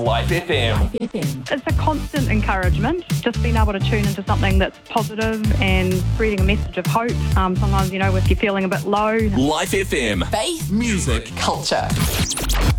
Life FM. It's a constant encouragement, just being able to tune into something that's positive and spreading a message of hope. Sometimes, if you're feeling a bit low. Life FM. Faith, Music. culture.